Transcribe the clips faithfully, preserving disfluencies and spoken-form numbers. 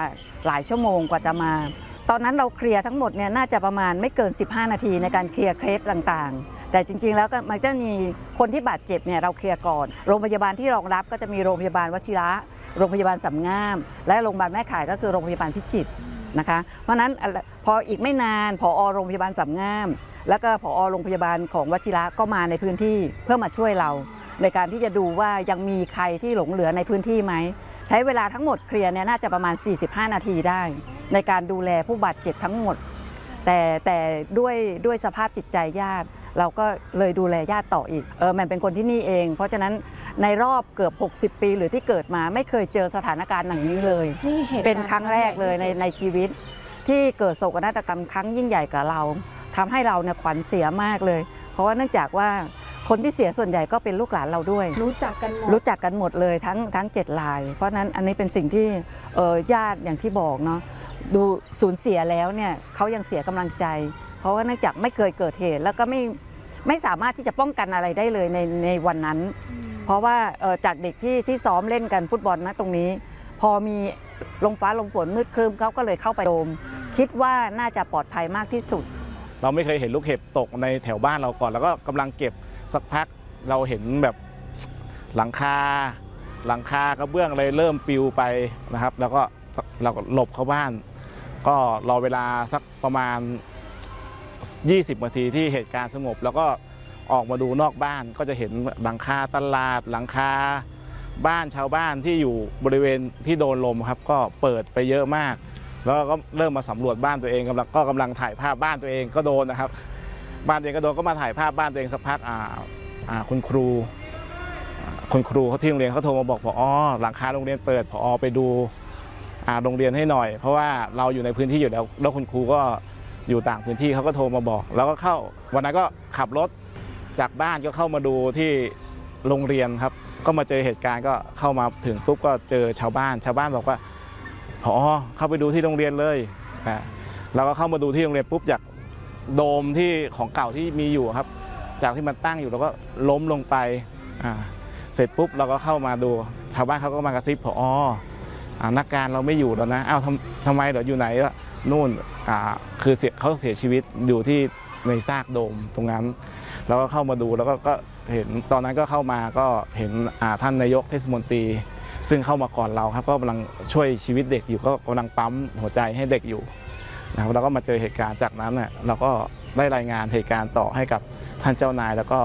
หลายชั่วโมงกว่าจะมาตอนนั้นเราเคลียร์ทั้งหมดเนี่ยน่าจะประมาณไม่เกินสิบห้านาทีในการเคลียร์เคสต่างๆแต่จริงๆแล้วก็มันจะมีคนที่บาดเจ็บเนี่ยเราเคลียร์ก่อนโรงพยาบาลที่รองรับก็จะมีโรงพยาบาลวชิระโรงพยาบาลสำงามและโรงพยาบาลแม่ข่ายก็คือโรงพยาบาลพิจิตรนะคะเพราะนั้นพออีกไม่นานผอ.โรงพยาบาลสำงามแล้วก็ผอ.โรงพยาบาลของวชิระก็มาในพื้นที่เพื่อมาช่วยเราในการที่จะดูว่ายังมีใครที่หลงเหลือในพื้นที่ไหมใช้เวลาทั้งหมดเคลียร์เนี่ยน่าจะประมาณสี่สิบห้านาทีได้ในการดูแลผู้บาดเจ็บทั้งหมดแต่แต่ด้วยด้วยสภาพจิตใจญาติเราก็เลยดูแลญาติต่ออีกเออมันเป็นคนที่นี่เองเพราะฉะนั้นในรอบเกือบหกสิบปีหรือที่เกิดมาไม่เคยเจอสถานการณ์อย่างนี้เลยเป็นครั้งแรกเลยในในชีวิตที่เกิดโศกนาฏกรรมครั้งยิ่งใหญ่กับเราทำให้เราเนี่ยขวัญเสียมากเลยเพราะว่าเนื่องจากว่าคนที่เสียส่วนใหญ่ก็เป็นลูกหลานเราด้วยรู้จักกันหมดรู้จักกันหมดเลยทั้งทั้งเจ็ดรายเพราะนั้นอันนี้เป็นสิ่งที่เออญาติอย่างที่บอกเนาะดูสูญเสียแล้วเนี่ยเขายังเสียกำลังใจเพราะว่าเนื่องจากไม่เคยเกิดเหตุแล้วก็ไม่ไม่สามารถที่จะป้องกันอะไรได้เลยในในวันนั้นเพราะว่าเออจากเด็กที่ที่ซ้อมเล่นกันฟุตบอลนะตรงนี้พอมีลมฟ้าลมฝนมืดครึ้มเขาก็เลยเข้าไปโดมคิดว่าน่าจะปลอดภัยมากที่สุดเราไม่เคยเห็นลูกเห็บตกในแถวบ้านเราก่อนแล้วก็กำลังเก็บสักพักเราเห็นแบบหลังคาหลังคากระเบื้องอะไรเริ่มปิวไปนะครับแล้วก็เราก็หลบเข้าบ้านก็รอเวลาสักประมาณยี่สิบนาทีที่เหตุการณ์สงบแล้วก็ออกมาดูนอกบ้านก็จะเห็นหลังคาตลาดหลังคาบ้านชาวบ้านที่อยู่บริเวณที่โดนลมครับก็เปิดไปเยอะมากแล้วก็เริ่มมาสำรวจบ้านตัวเองกำลังก็กำลังถ่ายภาพบ้านตัวเองก็โดนนะครับบ้านตัวเองก็โดนก็มาถ่ายภาพบ้านตัวเองสักพักอ่าอ่าคุณครูคุณครูเขาที่โรงเรียนเขาโทรมาบอกผอ.หลังคาโรงเรียนเปิดผอ.ไปดูอ่าโรงเรียนให้หน่อยเพราะว่าเราอยู่ในพื้นที่อยู่แล้วแล้วคุณครูก็อยู่ต่างพื้นที่เขาก็โทรมาบอกแล้วก็เข้าวันนั้นก็ขับรถจากบ้านก็เข้ามาดูที่โรงเรียนครับก็มาเจอเหตุการณ์ก็เข้ามาถึงปุ๊บก็เจอชาวบ้านชาวบ้านบอกว่าผอ.เข้าไปดูที่โรงเรียนเลยอ่าเราก็เข้ามาดูที่โรงเรียนปุ๊บจากโดมที่ของเก่าที่มีอยู่ครับจากที่มันตั้งอยู่เราก็ล้มลงไปอ่าเสร็จปุ๊บเราก็เข้ามาดูชาวบ้านเขาก็มากระซิบผอ.นักการเราไม่อยู่แล้วนะอ้าวทำทำไมเหรออยู่ไหนล่ะนู่นอ่าคือเสียเขาเสียชีวิตอยู่ที่ในซากโดมตรงนั้นเราก็เข้ามาดูแล้วก็ก็เห็นตอนนั้นก็เข้ามาก็เห็นท่านนายกเทศมนตรีซึ่งเข้ามาก่อนเราครับก็กำลังช่วยชีวิตเด็กอยู่ก็กำลังปั๊มหัวใจให้เด็กอยู่นะครับเราก็มาเจอเหตุการณ์จากนั้นเนี่ยเราก็ได้รายงานเหตุการณ์ต่อให้กับท่านเจ้านายแล้วก็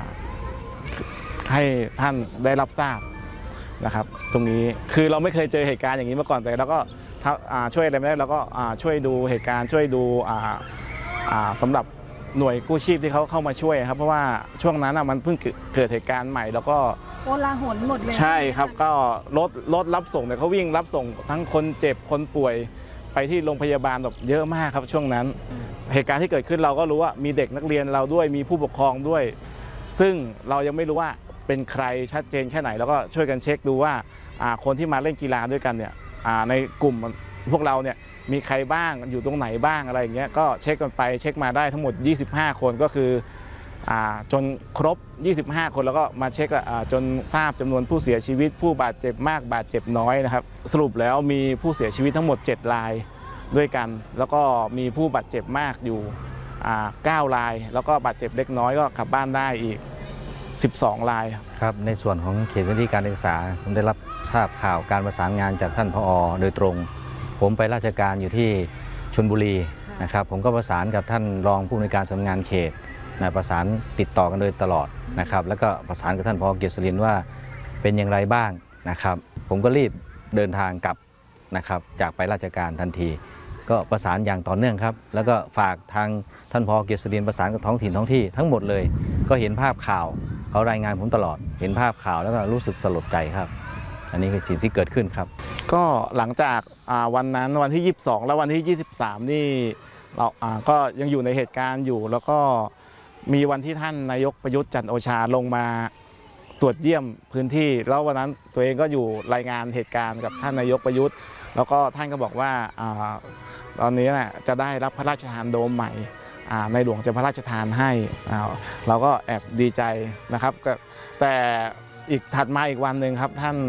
ให้ท่านได้รับทราบนะครับตรงนี้คือเราไม่เคยเจอเหตุการณ์อย่างนี้มาก่อนแต่เราก็ช่วยอะไรไม่ได้เราก็ช่วยดูเหตุการณ์ช่วยดูสำหรับหน่วยกู้ชีพที่เขาเข้ามาช่วยครับเพราะว่าช่วงนั้นมันเพิ่งเกิดเหตุการณ์ใหม่แล้วก็โกลาหลหมดเลยใช่ครับก็รถรถรับส่งเนี่ยเขาวิ่งรับส่งทั้งคนเจ็บคนป่วยไปที่โรงพยาบาลแบบเยอะมากครับช่วงนั้นเหตุการณ์ที่เกิดขึ้นเราก็รู้ว่ามีเด็กนักเรียนเราด้วยมีผู้ปกครองด้วยซึ่งเรายังไม่รู้ว่าเป็นใครชัดเจนแค่ไหนแล้วก็ช่วยกันเช็คดูว่าคนที่มาเล่นกีฬาด้วยกันเนี่ยในกลุ่มพวกเราเนี่ยมีใครบ้างอยู่ตรงไหนบ้างอะไรอย่างเงี้ยก็เช็คกันไปเช็คมาได้ทั้งหมดยี่สิบห้าคนก็คือจนครบยี่สิบห้าคนแล้วก็มาเช็คจนทราบจำนวนผู้เสียชีวิตผู้บาดเจ็บมากบาดเจ็บน้อยนะครับสรุปแล้วมีผู้เสียชีวิตทั้งหมดเจ็ดรายด้วยกันแล้วก็มีผู้บาดเจ็บมากอยู่เก้ารายแล้วก็บาดเจ็บเล็กน้อยก็กลับบ้านได้อีกสิบสองรายครับในส่วนของเขตพื้นที่การศึกษาผมได้รับทราบข่าวการประสานงานจากท่านผอ.โดยตรงผมไปราชการอยู่ที่ชลบุรีนะครับผมก็ประสานกับท่านรองผู้อำนวยการสำนักงานเขตนะประสานติดต่อกันโดยตลอดนะครับแล้วก็ประสานกับท่านผอ.เกียรติศรินทร์ว่าเป็นอย่างไรบ้างนะครับผมก็รีบเดินทางกลับนะครับจากไปราชการทันทีก็ประสานอย่างต่อเนื่องครับแล้วก็ฝากทางท่านผอ.เกียรติศรินทร์ประสานกับท้องถิ่นท้องที่ทั้งหมดเลยก็เห็นภาพข่าวเขารายงานผมตลอดเห็นภาพข่าวแล้วก็รู้สึกสลดใจครับอันนี้คือสิ่งที่เกิดขึ้นครับก็หลังจากวันนั้นวันที่ยี่สิบสองและวันที่ยี่สิบสามนี่เราก็ยังอยู่ในเหตุการณ์อยู่แล้วก็มีวันที่ท่านนายกประยุทธ์จันทร์โอชาลงมาตรวจเยี่ยมพื้นที่แล้ววันนั้นตัวเองก็อยู่รายงานเหตุการณ์กับท่านนายกประยุทธ์แล้วก็ท่านก็บอกว่าตอนนี้นะจะได้รับพระราชทานโดมใหม่ในหลวงจะพระราชทานให้เราก็แอบดีใจนะครับแต่อีกถัดมาอีกวันหนึ่งครับท่าน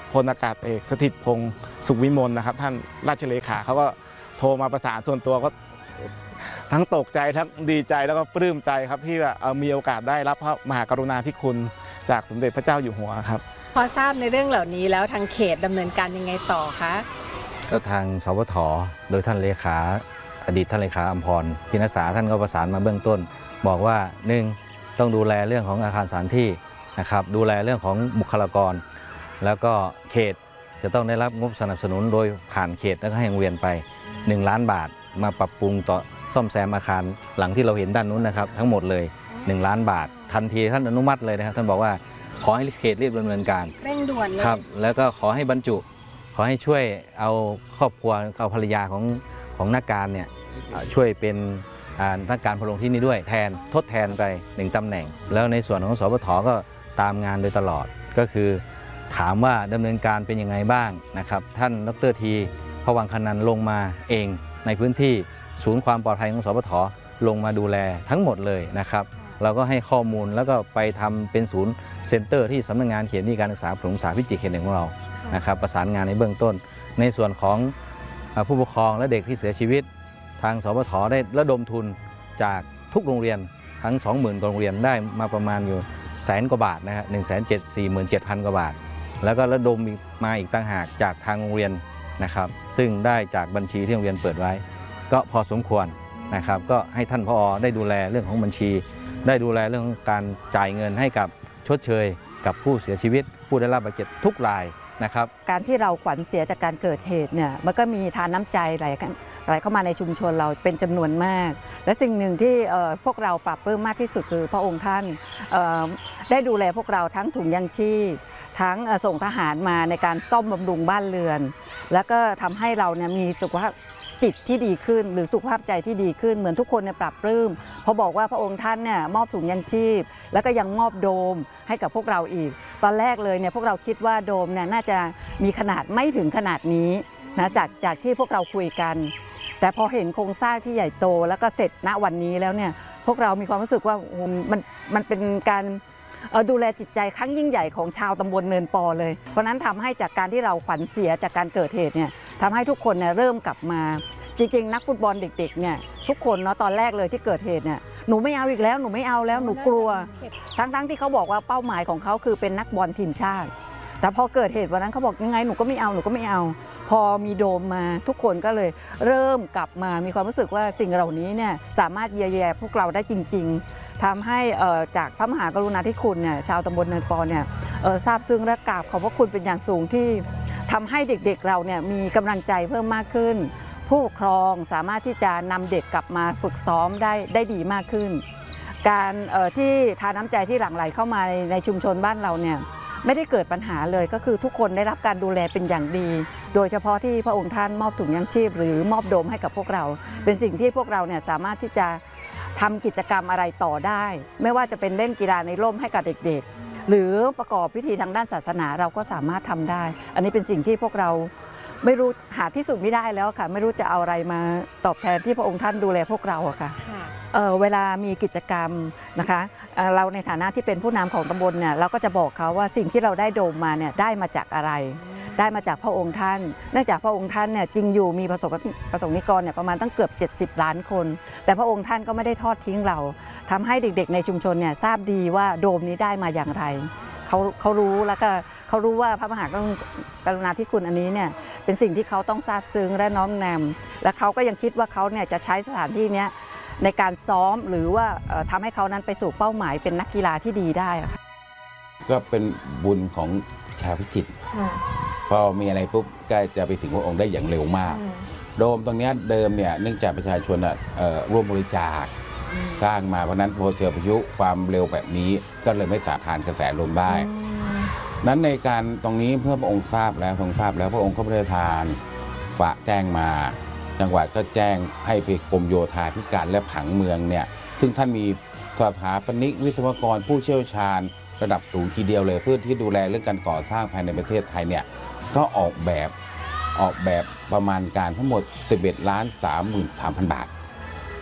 พลอากาศเอกสถิตพงศ์สุขวิมลนะครับท่านราชเลขาเขาก็โทรมาประสานส่วนตัวก็ทั้งตกใจทั้งดีใจแล้วก็ปลื้มใจครับที่มีโอกาสได้รับพระมหากรุณาธิคุณจากสมเด็จพระเจ้าอยู่หัวครับพอทราบในเรื่องเหล่านี้แล้วทางเขตดำเนินการยังไงต่อคะก็ทางสวทโดยท่านเลขาอดีตท่านเลขาอัมพรพินักษาท่านก็ประสานมาเบื้องต้นบอกว่าหนึ่งต้องดูแลเรื่องของอาคารสถานที่นะครับดูแลเรื่องของบุคลากรแล้วก็เขตจะต้องได้รับงบสนับสนุนโดยผ่านเขตแล้วก็ให้โรงเรียนไปหนึ่งล้านบาทมาปรับปรุงต่อซ่อมแซมอาคารหลังที่เราเห็นด้านนู้นนะครับทั้งหมดเลยหนึ่งล้านบาททันทีท่านอนุมัติเลยนะครับท่านบอกว่าขอให้เขตรีบดำเนินการเร่งด่วนเลยครับแล้วก็ขอให้บรรจุขอให้ช่วยเอาครอบครัวเอาภรรยาของของนักการเนี่ยช่วยเป็นนักการพลงที่นี่ด้วยแทนทดแทนไปหนึ่งตำแหน่งแล้วในส่วนของสปทก็ตามงานโดยตลอดก็คือถามว่าดำเนินการเป็นยังไงบ้างนะครับท่านดร.ทีพวังคนันท์ลงมาเองในพื้นที่ศูนย์ความปลอดภัยของสปทลงมาดูแลทั้งหมดเลยนะครับเราก็ให้ข้อมูลแล้วก็ไปทำเป็นศูนย์เซ็นเตอร์ที่สำนักงานเขตการศึกษาประถมศึกษาพิจิตรเขตหนึ่งของเรานะครับประสานงานในเบื้องต้นในส่วนของผู้ปกครองและเด็กที่เสียชีวิตทางสปทได้ระดมทุนจากทุกโรงเรียนทั้ง สองหมื่น กว่าโรงเรียนได้มาประมาณอยู่แสนกว่าบาทนะฮะ หนึ่งแสนสี่หมื่นเจ็ดพัน กว่าบาทแล้วก็ระดมมาอีกต่างหากจากทางโรงเรียนนะครับซึ่งได้จากบัญชีที่โรงเรียนเปิดไว้ก็พอสมควรนะครับก็ให้ท่านผอ.ได้ดูแลเรื่องของบัญชีได้ดูแลเรื่องของการจ่ายเงินให้กับชดเชยกับผู้เสียชีวิตผู้ได้รับบาดเจ็บทุกรายนะครับการที่เราขวัญเสียจากการเกิดเหตุเนี่ยมันก็มีทานน้ำใจไหลไหลเข้ามาในชุมชนเราเป็นจำนวนมากและสิ่งหนึ่งที่พวกเราปรับปลื้มมากที่สุดคือพระองค์ท่านได้ดูแลพวกเราทั้งถุงยังชีพทั้งส่งทหารมาในการซ่อมบำรุงบ้านเรือนแล้วก็ทำให้เราเนี่ยมีสุขภาพจิตที่ดีขึ้นหรือสุขภาพใจที่ดีขึ้นเหมือนทุกคนเนี่ยปรับปลื้มเพราะบอกว่าพระองค์ท่านเนี่ยมอบถุงยังชีพแล้วก็ยังมอบโดมให้กับพวกเราอีกตอนแรกเลยเนี่ยพวกเราคิดว่าโดมเนี่ยน่าจะมีขนาดไม่ถึงขนาดนี้นะจากจากที่พวกเราคุยกันแต่พอเห็นโครงสร้างที่ใหญ่โตแล้วก็เสร็จณวันนี้แล้วเนี่ยพวกเรามีความรู้สึกว่ามันมันเป็นการดูแลจิตใจครั้งยิ่งใหญ่ของชาวตำบลเนินปอเลยเพราะนั้นทำให้จากการที่เราขวัญเสียจากการเกิดเหตุเนี่ยทำให้ทุกคนเนี่ยเริ่มกลับมาจริงๆนักฟุตบอลเด็กๆเนี่ยทุกคนเนาะตอนแรกเลยที่เกิดเหตุเนี่ยหนูไม่เอาอีกแล้วหนูไม่เอาแล้วหนูกลัวทั้งๆที่เขาบอกว่าเป้าหมายของเขาคือเป็นนักบอลทีมชาติแต่พอเกิดเหตุวันนั้นเขาบอกยังไงหนูก็ไม่เอาหนูก็ไม่เอาพอมีโดมมาทุกคนก็เลยเริ่มกลับมามีความรู้สึกว่าสิ่งเหล่านี้เนี่ยสามารถเยียวยาพวกเราได้จริงๆทำให้จากพระมหากรุณาธิคุณเนี่ยชาวตำบลเนินปอเนี่ยซาบซึ้งและกราบขอบพระคุณเป็นอย่างสูงที่ทำให้เด็กๆเราเนี่ยมีกำลังใจเพิ่มมากขึ้นผู้ปกครองสามารถที่จะนำเด็กกลับมาฝึกซ้อมได้ได้ดีมากขึ้นการที่ทานน้ำใจที่หลั่งไหลเข้ามาในในชุมชนบ้านเราเนี่ยไม่ได้เกิดปัญหาเลยก็คือทุกคนได้รับการดูแลเป็นอย่างดีโดยเฉพาะที่พระองค์ท่านมอบถุงยังชีพหรือมอบโดมให้กับพวกเราเป็นสิ่งที่พวกเราเนี่ยสามารถที่จะทำกิจกรรมอะไรต่อได้ไม่ว่าจะเป็นเล่นกีฬาในร่มให้กับเด็กๆหรือประกอบพิธีทางด้านศาสนาเราก็สามารถทำได้อันนี้เป็นสิ่งที่พวกเราไม่รู้หาที่สุดไม่ได้แล้วค่ะไม่รู้จะเอาอะไรมาตอบแทนที่พระองค์ท่านดูแลพวกเราอะค่ะเอ่อเวลามีกิจกรรมนะคะเอ่อเราในฐานะที่เป็นผู้นำของตำบลเนี่ยเราก็จะบอกเขาว่าสิ่งที่เราได้โดมมาเนี่ยได้มาจากอะไรได้มาจากพระองค์ท่านเนื่องจากพระองค์ท่านเนี่ยจริงอยู่มีประสบประสบนิกรเนี่ยประมาณตั้งเกือบเจ็ดสิบล้านคนแต่พระองค์ท่านก็ไม่ได้ทอดทิ้งเราทำให้เด็กๆในชุมชนเนี่ยทราบดีว่าโดมนี้ได้มาอย่างไรเขาเขารู้แล้วก็เขารู้ว่าพระมหากรุณาธิคุณอันนี้เนี่ยเป็นสิ่งที่เขาต้องซาบซึ้งและน้อมนำและเขาก็ยังคิดว่าเขาเนี่ยจะใช้สถานที่นี้ในการซ้อมหรือว่าทำให้เขานั้นไปสู่เป้าหมายเป็นนักกีฬาที่ดีได้ค่ะก็เป็นบุญของชาวพิจิตรพอมีอะไรปุ๊บก็จะไปถึงพระองค์ได้อย่างเร็วมากโดมตรงนี้เดิมเนี่ยเนื่องจากประชาชนร่วมบริจาคสร้างมาเพราะนั้นพอเจอพายุความเร็วแบบนี้ก็เลยไม่สามารถผ่านกระแสลมได้นั้นในการตรงนี้เพื่อพระองค์ทราบแล้วทรงทราบแล้วพระองค์ก็พระราชทานฝากแจ้งมาจังหวัดก็แจ้งให้ไปกรมโยธาธิการและผังเมืองเนี่ยซึ่งท่านมีสถาปนิกวิศวกรผู้เชี่ยวชาญระดับสูงทีเดียวเลยเพื่อที่ดูแลเรื่องการก่อสร้างภายในประเทศไทยเนี่ยก็ออกแบบออกแบบประมาณการทั้งหมด สิบเอ็ดล้านสามหมื่นสามพัน บาท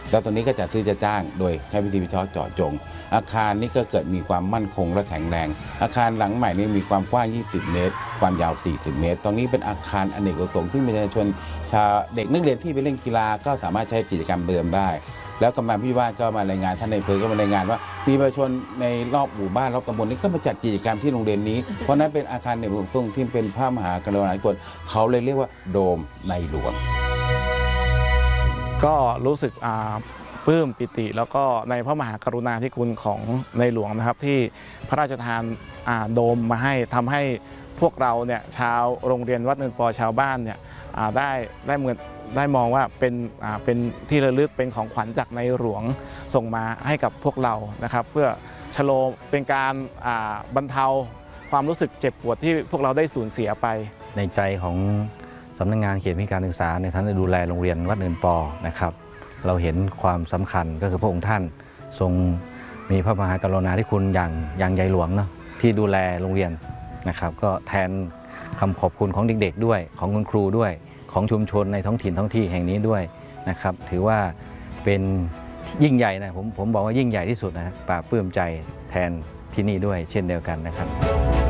แล้วตรงนี้ก็จะซื้อจะจ้างโดยใช้วิธีวิเคราะห์เจาะจง อาคารนี้ก็เกิดมีความมั่นคงและแข็งแรง อาคารหลังใหม่นี้มีความกว้างยี่สิบเมตรความยาวสี่สิบเมตรตรงนี้เป็นอาคารอเนกประสงค์ที่ประชาชนชาวเด็กนักเรียนที่ไปเล่นกีฬาก็สามารถใช้กิจกรรมเดิมได้แล้วกำนันผู้ใหญ่บ้านก็มารายงานท่านในอำเภอก็มารายงานว่ามีประชาชนในรอบหมู่บ้านรอบตำบลนี้ก็มาจัดกิจกรรมที่โรงเรียนนี้เพราะนั้นเป็นอาคารอเนกประสงค์ที่เป็นพระมหากรุณาธิคุณเขาเลยเรียกว่าโดมในหลวงก็รู้สึกอ่าปลื้มปิติแล้วก็ในพระมหากรุณาธิคุณของในหลวงนะครับที่พระราชทานโดมมาให้ทำให้พวกเราเนี่ยชาวโรงเรียนวัดเนินปอชาวบ้านเนี่ยได้ได้เหมือนได้มองว่าเป็นเป็นที่ระลึกเป็นของขวัญจากในหลวงส่งมาให้กับพวกเรานะครับเพื่อชโลมเป็นการบรรเทาความรู้สึกเจ็บปวดที่พวกเราได้สูญเสียไปในใจของสำนักงานเขตพื้นที่การศึกษาในฐานะดูแลโรงเรียนวัดเนินปอนะครับเราเห็นความสำคัญก็คือพระองค์ท่านทรงมีพระมหากรุณาธิคุณอย่างอย่างใหญ่หลวงเนาะที่ดูแลโรงเรียนนะครับก็แทนคำขอบคุณของเด็กๆด้วยของคุณครูด้วยของชุมชนในท้องถิ่นท้องที่แห่งนี้ด้วยนะครับถือว่าเป็นยิ่งใหญ่นะผมผมบอกว่ายิ่งใหญ่ที่สุดนะปลาปลื้มใจแทนที่นี่ด้วยเช่นเดียวกันนะครับ